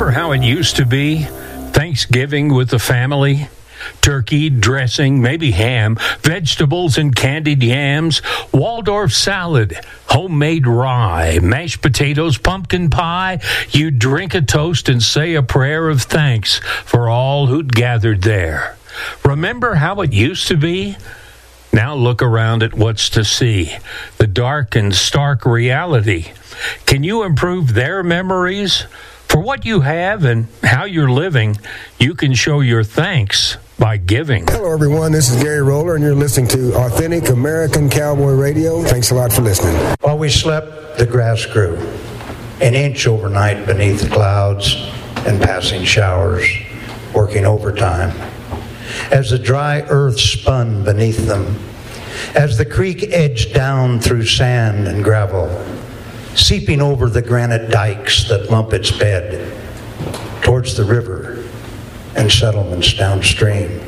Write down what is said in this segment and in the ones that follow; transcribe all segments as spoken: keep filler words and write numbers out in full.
Remember how it used to be? Thanksgiving with the family? Turkey, dressing, maybe ham, vegetables and candied yams, Waldorf salad, homemade rye, mashed potatoes, pumpkin pie. You'd drink a toast and say a prayer of thanks for all who'd gathered there. Remember how it used to be? Now look around at what's to see, the dark and stark reality. Can you improve their memories? For what you have and how you're living, you can show your thanks by giving. Hello, everyone. This is Gary Roller, and you're listening to Authentic American Cowboy Radio. Thanks a lot for listening. While we slept, the grass grew, an inch overnight beneath the clouds and passing showers, working overtime. As the dry earth spun beneath them, as the creek edged down through sand and gravel, seeping over the granite dikes that lump its bed towards the river and settlements downstream.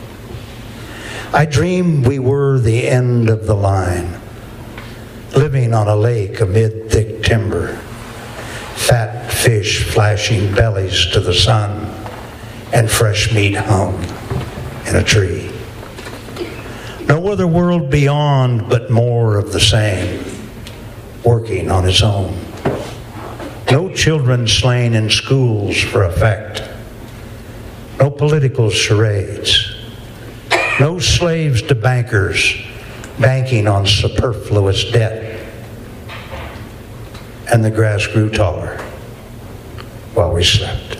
I dreamed we were the end of the line, living on a lake amid thick timber, fat fish flashing bellies to the sun, and fresh meat hung in a tree. No other world beyond, but more of the same, working on its own. No children slain in schools for effect. No political charades. No slaves to bankers banking on superfluous debt. And the grass grew taller while we slept.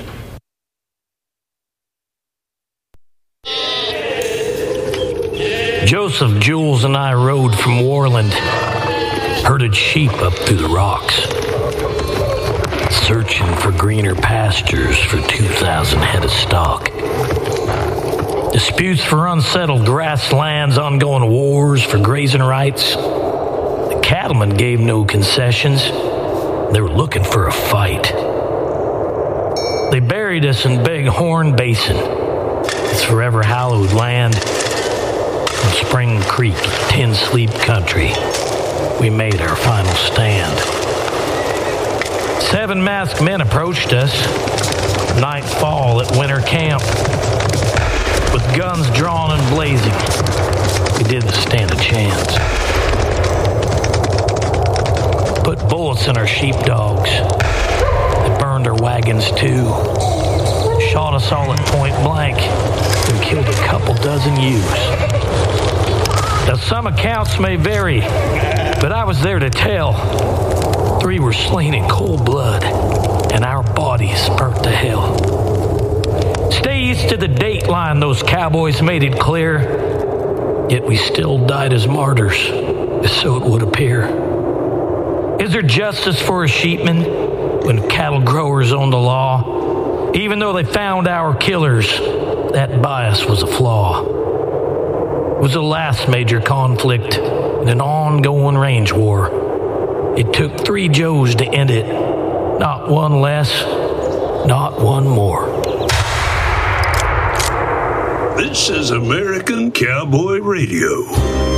Joseph, Jules, and I rode from Warland, herded sheep up through the rocks, searching for greener pastures for two thousand head of stock. Disputes for unsettled grasslands, ongoing wars for grazing rights. The cattlemen gave no concessions. They were looking for a fight. They buried us in Big Horn Basin, its forever hallowed land. From Spring Creek, Tin Sleep Country, we made our final stand. Seven masked men approached us, nightfall at winter camp. With guns drawn and blazing, we didn't stand a chance. Put bullets in our sheepdogs. They burned our wagons too. Shot us all at point blank and killed a couple dozen ewes. Now some accounts may vary, but I was there to tell. Three were slain in cold blood, and our bodies burnt to hell. Stay east of the date line, those cowboys made it clear. Yet we still died as martyrs, so it would appear. Is there justice for a sheepman when cattle growers own the law? Even though they found our killers, that bias was a flaw. It was the last major conflict in an ongoing range war. It took three Joes to end it, not one less, not one more. This is American Cowboy Radio.